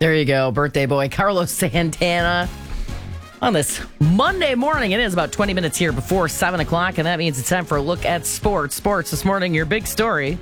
There you go, birthday boy Carlos Santana. On this Monday morning, it is about 20 minutes here before 7 o'clock, and that means it's time for a look at sports. Sports this morning, your big story.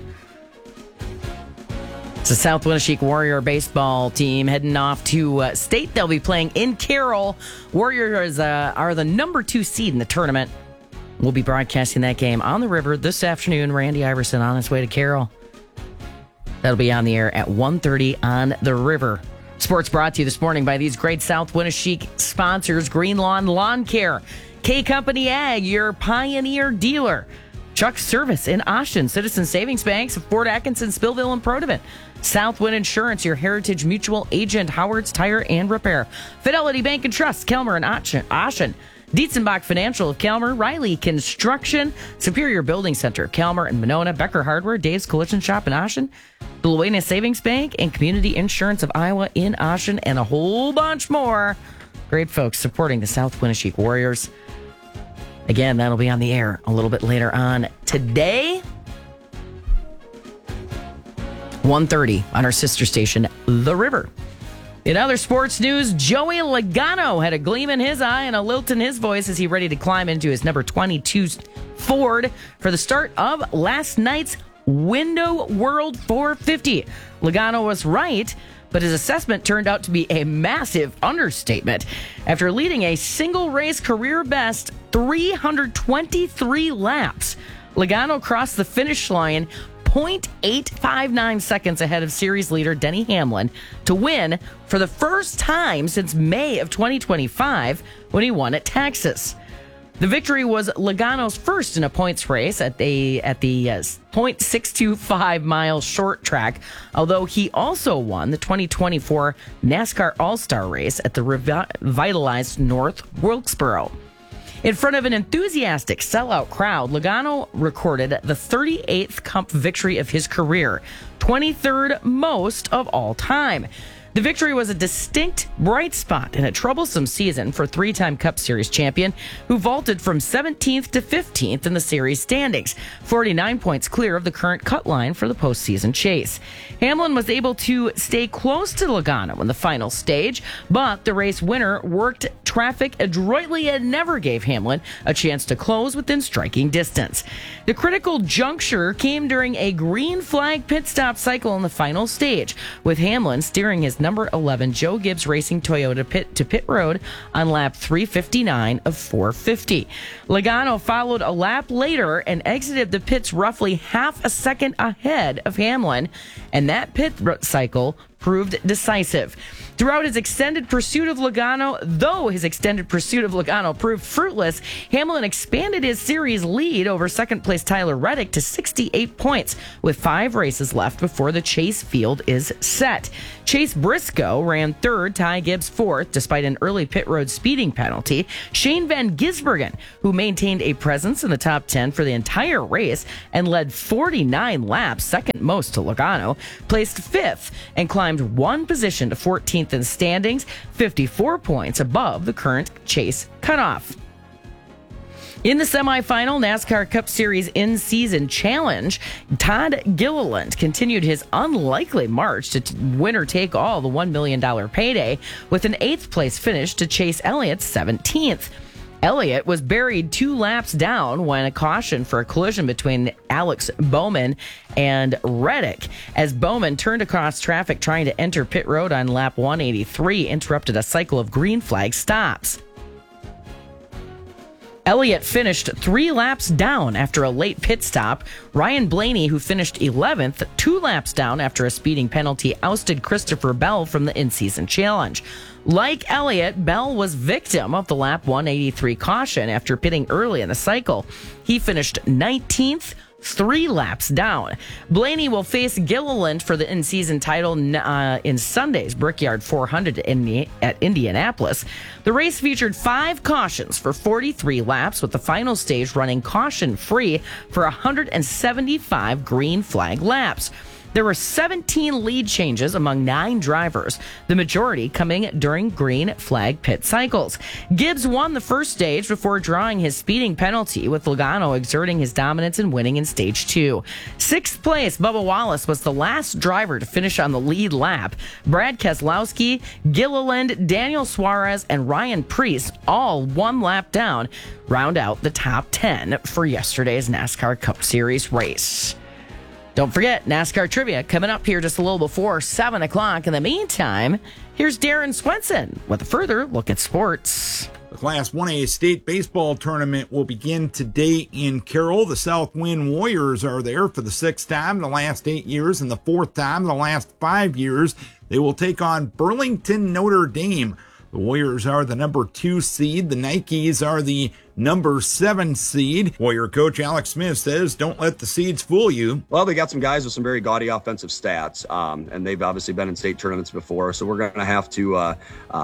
It's the South Winneshiek Warrior baseball team heading off to state. They'll be playing in Carroll. Warriors are the number 2 seed in the tournament. We'll be broadcasting that game on the river this afternoon. Randy Iverson on his way to Carroll. That'll be on the air at 1:30 on the river. Sports brought to you this morning by these great South Winneshiek sponsors: Green Lawn Lawn Care, K Company Ag, your Pioneer dealer, Chuck Service in Austin, Citizen Savings Banks of Fort Atkinson, Spillville, and Protivin, Southwind Insurance, your Heritage Mutual agent, Howard's Tire and Repair, Fidelity Bank and Trust, Kelmer and Ashen, Dietzenbach Financial of Kelmer, Riley Construction, Superior Building Center, Kelmer and Monona, Becker Hardware, Dave's Collision Shop in Ashen, Bluena Savings Bank, and Community Insurance of Iowa in Ashen, and a whole bunch more. Great folks supporting the South Winneshiek Warriors. Again, that'll be on the air a little bit later on today. 1:30 on our sister station, The River. In other sports news, Joey Logano had a gleam in his eye and a lilt in his voice as he ready to climb into his number 22 Ford for the start of last night's Window World 450. Logano was right, but his assessment turned out to be a massive understatement. After leading a single race career best 323 laps, Logano crossed the finish line 0.859 seconds ahead of series leader Denny Hamlin to win for the first time since May of 2025 when he won at Texas. The victory was Logano's first in a points race at the 0.625 mile short track, although he also won the 2024 NASCAR All-Star race at the revitalized North Wilkesboro. In front of an enthusiastic sellout crowd, Logano recorded the 38th Cup victory of his career, 23rd most of all time. The victory was a distinct bright spot in a troublesome season for three-time Cup Series champion who vaulted from 17th to 15th in the series standings, 49 points clear of the current cut line for the postseason chase. Hamlin was able to stay close to Logano in the final stage, but the race winner worked traffic adroitly and never gave Hamlin a chance to close within striking distance. The critical juncture came during a green flag pit stop cycle in the final stage, with Hamlin steering his number 11 Joe Gibbs Racing Toyota pit road on lap 359 of 450. Logano followed a lap later and exited the pits roughly half a second ahead of Hamlin, and that pit cycle proved decisive. Throughout his extended pursuit of Logano, proved fruitless, Hamlin expanded his series lead over second-place Tyler Reddick to 68 points, with 5 races left before the chase field is set. Chase Briscoe ran third, Ty Gibbs fourth, despite an early pit road speeding penalty. Shane Van Gisbergen, who maintained a presence in the top 10 for the entire race and led 49 laps, second most to Logano, placed fifth and climbed one position to 14th in standings, 54 points above the current chase cutoff. In the semifinal NASCAR Cup Series in-season challenge, Todd Gilliland continued his unlikely march to winner-take-all the $1 million payday with an 8th place finish to Chase Elliott's 17th. Elliott was buried 2 laps down when a caution for a collision between Alex Bowman and Reddick, as Bowman turned across traffic trying to enter pit road on lap 183, interrupted a cycle of green flag stops. Elliott finished 3 laps down after a late pit stop. Ryan Blaney, who finished 11th, 2 laps down after a speeding penalty, ousted Christopher Bell from the in-season challenge. Like Elliott, Bell was victim of the lap 183 caution after pitting early in the cycle. He finished 19th, 3 laps down. Blaney will face Gilliland for the in-season title in Sunday's Brickyard 400 at Indianapolis. The race featured 5 cautions for 43 laps, with the final stage running caution-free for 175 green flag laps. There were 17 lead changes among 9 drivers, the majority coming during green flag pit cycles. Gibbs won the first stage before drawing his speeding penalty, with Logano exerting his dominance and winning in stage 2. 6th place, Bubba Wallace was the last driver to finish on the lead lap. Brad Keselowski, Gilliland, Daniel Suarez, and Ryan Preece all 1 lap down round out the top 10 for yesterday's NASCAR Cup Series race. Don't forget, NASCAR trivia coming up here just a little before 7 o'clock. In the meantime, here's Darren Swenson with a further look at sports. The Class 1A state baseball tournament will begin today in Carroll. The Southwind Warriors are there for the 6th time in the last 8 years and the 4th time in the last 5 years. They will take on Burlington Notre Dame. The Warriors are the number 2 seed. The Nikes are the number 7 seed. Warrior coach Alex Smith says, don't let the seeds fool you. Well, they got some guys with some very gaudy offensive stats, and they've obviously been in state tournaments before, so we're going to have to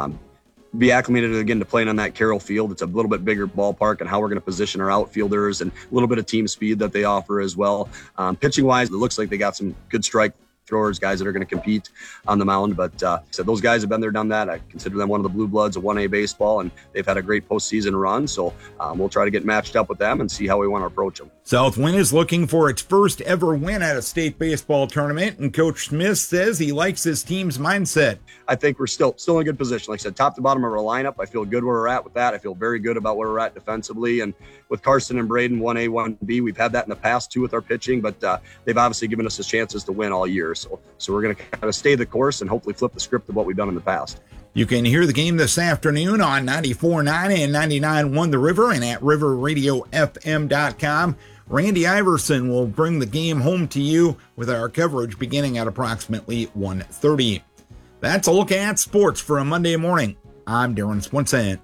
be acclimated again to playing on that Carroll field. It's a little bit bigger ballpark, and how we're going to position our outfielders and a little bit of team speed that they offer as well. Pitching-wise, it looks like they got some good strike throwers, guys that are going to compete on the mound. But so those guys have been there, done that. I consider them one of the blue bloods of 1A baseball, and they've had a great postseason run. So we'll try to get matched up with them and see how we want to approach them. Southwind is looking for its first ever win at a state baseball tournament, and Coach Smith says he likes his team's mindset. I think we're still in a good position. Like I said, top to bottom of our lineup, I feel good where we're at with that. I feel very good about where we're at defensively. And with Carson and Braden, 1A, 1B, we've had that in the past too with our pitching, but they've obviously given us the chances to win all year. So we're going to kind of stay the course and hopefully flip the script of what we've done in the past. You can hear the game this afternoon on 94.9 and 99.1 The River and at riverradiofm.com. Randy Iverson will bring the game home to you with our coverage beginning at approximately 1:30. That's a look at sports for a Monday morning. I'm Darren Swenson.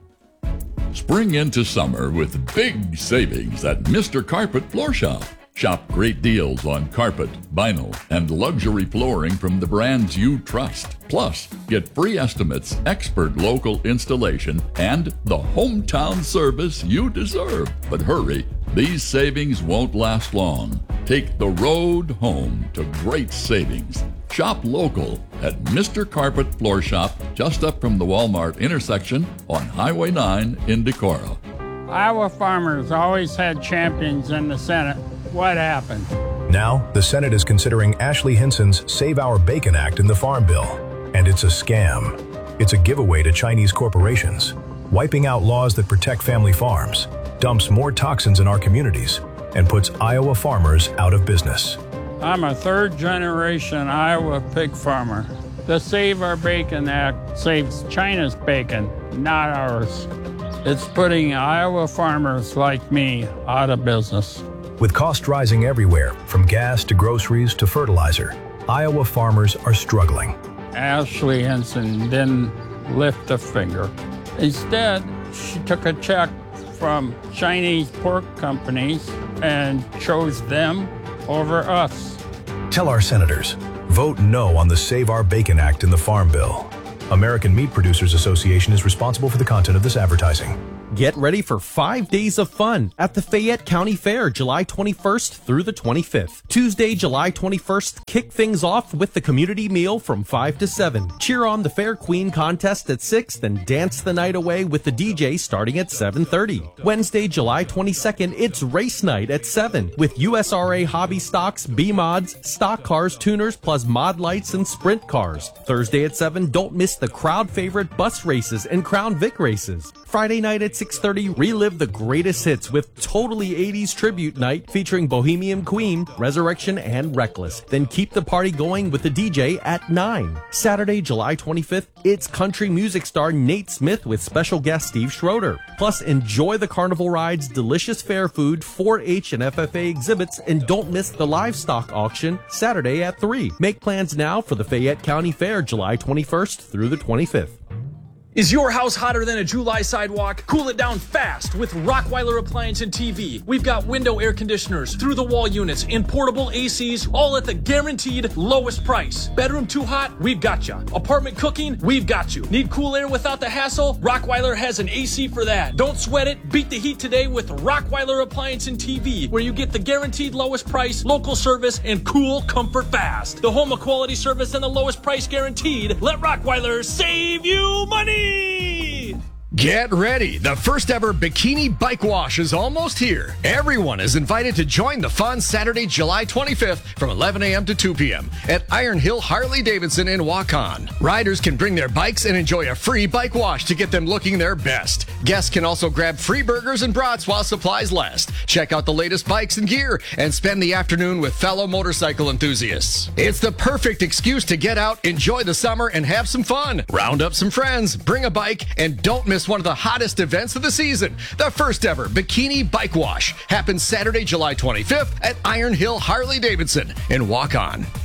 Spring into summer with big savings at Mr. Carpet Floor Shop. Shop great deals on carpet, vinyl, and luxury flooring from the brands you trust. Plus, get free estimates, expert local installation, and the hometown service you deserve. But hurry, these savings won't last long. Take the road home to great savings. Shop local at Mr. Carpet Floor Shop, just up from the Walmart intersection on Highway 9 in Decorah. Iowa farmers always had champions in the Senate. What happened? Now, the Senate is considering Ashley Hinson's Save Our Bacon Act in the Farm Bill. And it's a scam. It's a giveaway to Chinese corporations, wiping out laws that protect family farms, dumps more toxins in our communities, and puts Iowa farmers out of business. I'm a third-generation Iowa pig farmer. The Save Our Bacon Act saves China's bacon, not ours. It's putting Iowa farmers like me out of business. With costs rising everywhere, from gas to groceries to fertilizer, Iowa farmers are struggling. Ashley Hinson didn't lift a finger. Instead, she took a check from Chinese pork companies and chose them over us. Tell our senators, vote no on the Save Our Bacon Act in the Farm Bill. American Meat Producers Association is responsible for the content of this advertising. Get ready for 5 days of fun at the Fayette County Fair, July 21st through the 25th. Tuesday, July 21st, kick things off with the community meal from 5 to 7. Cheer on the Fair Queen contest at 6, then dance the night away with the DJ starting at 7:30. Wednesday, July 22nd, it's race night at 7 with USRA hobby stocks, B-mods, stock cars, tuners, plus mod lights and sprint cars. Thursday at 7, don't miss the crowd favorite bus races and Crown Vic races. Friday night at 6:30, relive the greatest hits with Totally 80s Tribute Night featuring Bohemian Queen, Resurrection, and Reckless. Then keep the party going with the DJ at 9. Saturday, July 25th, it's country music star Nate Smith with special guest Steve Schroeder. Plus, enjoy the carnival rides, delicious fair food, 4-H and FFA exhibits, and don't miss the livestock auction Saturday at 3. Make plans now for the Fayette County Fair, July 21st through the 25th. Is your house hotter than a July sidewalk? Cool it down fast with Rockweiler Appliance and TV. We've got window air conditioners, through-the-wall units, and portable ACs, all at the guaranteed lowest price. Bedroom too hot? We've got you. Apartment cooking? We've got you. Need cool air without the hassle? Rockweiler has an AC for that. Don't sweat it. Beat the heat today with Rockweiler Appliance and TV, where you get the guaranteed lowest price, local service, and cool comfort fast. The home of quality service and the lowest price guaranteed. Let Rockweiler save you money! Get ready! The first ever Bikini Bike Wash is almost here. Everyone is invited to join the fun Saturday, July 25th from 11 a.m. to 2 p.m. at Iron Hill Harley-Davidson in Waukon. Riders can bring their bikes and enjoy a free bike wash to get them looking their best. Guests can also grab free burgers and brats while supplies last. Check out the latest bikes and gear and spend the afternoon with fellow motorcycle enthusiasts. It's the perfect excuse to get out, enjoy the summer, and have some fun. Round up some friends, bring a bike, and don't miss one of the hottest events of the season. The first ever Bikini Bike Wash happens Saturday, July 25th at Iron Hill Harley-Davidson in Waukon.